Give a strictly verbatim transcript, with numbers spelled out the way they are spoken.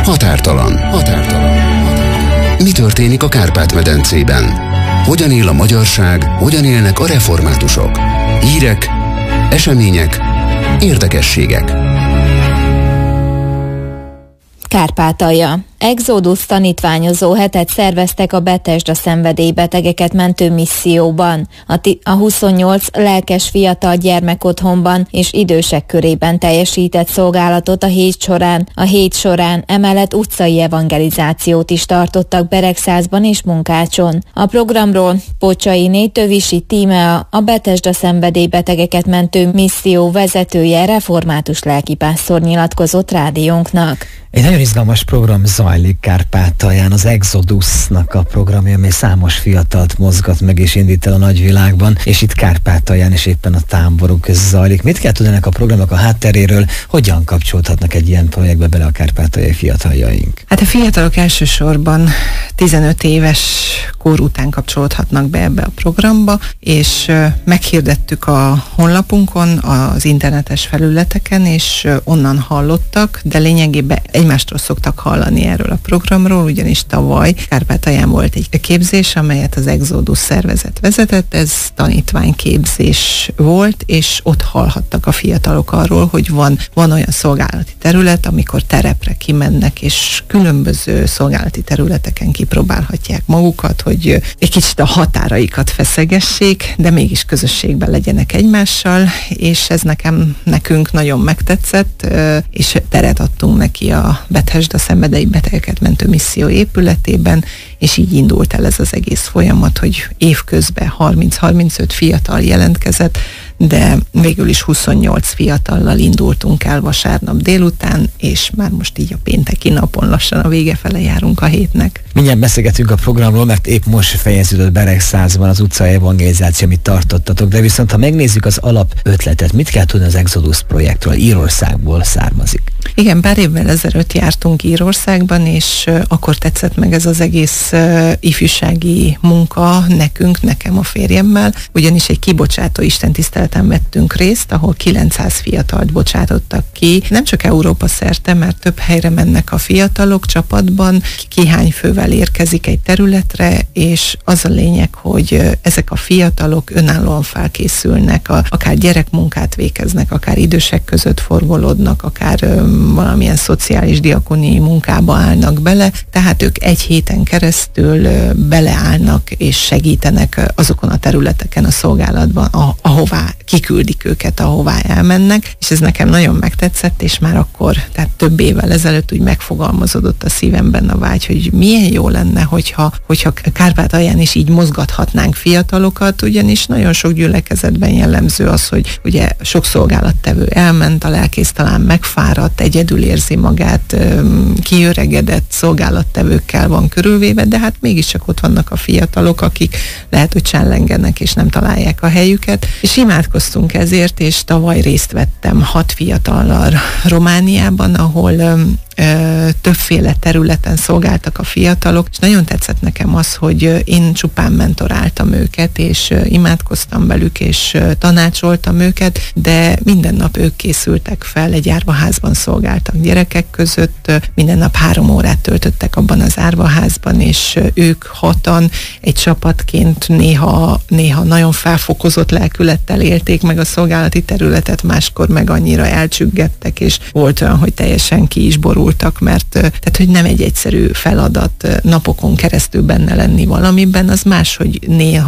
Határtalan. Határtalan. Mi történik a Kárpát-medencében? Hogyan él a magyarság, hogyan élnek a reformátusok? Hírek, események, érdekességek. Kárpátalja. Exodus tanítványozó hetet szerveztek a Betesda szenvedélybetegeket mentő misszióban. A, ti- a huszonnyolc lelkes fiatal gyermekotthonban és idősek körében teljesített szolgálatot a hét során. A hét során emellett utcai evangelizációt is tartottak Beregszázban és Munkácson. A programról Pocsainé Tövisi Tímea, a Betesda szenvedélybetegeket mentő misszió vezetője, református lelkipásztor nyilatkozott rádiónknak. Egy nagyon izgalmas program zajlik Kárpátalján, az Exodusnak a programja, amely számos fiatalt mozgat meg és indít el a nagyvilágban, és itt Kárpátalján is éppen a táborok között zajlik. Mit kell tudni ennek a programnak a hátteréről, hogyan kapcsolódhatnak egy ilyen projektbe bele a kárpátaljai fiataljaink? Hát a fiatalok elsősorban tizenöt éves kor után kapcsolódhatnak be ebbe a programba, és meghirdettük a honlapunkon, az internetes felületeken, és onnan hallottak, de lényegében egymástól szoktak hallani erről a programról, ugyanis tavaly Kárpátalján volt egy képzés, amelyet az Exodus szervezet vezetett, ez tanítványképzés volt, és ott hallhattak a fiatalok arról, hogy van, van olyan szolgálati terület, amikor terepre kimennek, és különböző szolgálati területeken kipróbálhatják magukat, hogy egy kicsit a határaikat feszegessék, de mégis közösségben legyenek egymással, és ez nekem, nekünk nagyon megtetszett, és teret adtunk neki a Betesda szenvedélybetegeket mentő misszió épületében, és így indult el ez az egész folyamat, hogy évközben harminc-harmincöt fiatal jelentkezett, de végül is huszonnyolc fiatallal indultunk el vasárnap délután, és már most így a pénteki napon lassan a vége fele járunk a hétnek. Mindjárt beszélgetünk a programról, mert épp most fejeződött Beregszázban az utcai evangelizáció, amit tartottatok, de viszont ha megnézzük az alap ötletet, mit kell tudni az Exodus projektről? Írországból származik. Igen, pár évvel ezelőtt jártunk Írországban, és akkor tetszett meg ez az egész uh, ifjúsági munka nekünk, nekem a férjemmel, ugyanis egy kibocsátó istentiszteleten vettünk részt, ahol kilencszáz fiatalt bocsátottak ki. Nem csak Európa szerte, mert több helyre mennek a fiatalok csapatban, ki hány fővel érkezik egy területre, és az a lényeg, hogy ezek a fiatalok önállóan felkészülnek, a, akár gyerekmunkát végeznek, akár idősek között forgolódnak, akár um, valamilyen szociális diakóniai munkába állnak bele, tehát ők egy héten keresztül uh, beleállnak és segítenek azokon a területeken a szolgálatban, a, ahová kiküldik őket, ahová elmennek, és ez nekem nagyon megtetszett, és már akkor, tehát több évvel ezelőtt úgy megfogalmazódott a szívemben a vágy, hogy milyen jó lenne, hogyha, hogyha Kárpátalján is így mozgathatnánk fiatalokat, ugyanis nagyon sok gyülekezetben jellemző az, hogy ugye sok szolgálattevő elment, a lelkész talán megfáradt, egyedül érzi magát, kiöregedett szolgálattevőkkel van körülvéve, de hát mégiscsak ott vannak a fiatalok, akik lehet, hogy csellengenek és nem találják a helyüket, és imádkoztunk ezért, és tavaly részt vettem hat fiatallal Romániában, ahol öm, ö, többféle területen szolgáltak a fiatalok, és nagyon tetszett nekem az, hogy én csupán mentoráltam őket, és ö, imádkoztam velük, és ö, tanácsoltam őket, de minden nap ők készültek fel, egy árvaházban szolgáltak gyerekek között, ö, minden nap három órát töltöttek abban az árvaházban, és ö, ők hatan egy csapatként néha, néha nagyon felfokozott lelkülettel élték meg a szolgálati területet, máskor meg annyira elcsüggettek, és volt olyan, hogy teljesen ki is borultak, mert tehát, hogy nem egy egyszerű feladat napokon keresztül benne lenni valamiben, az más, hogy néha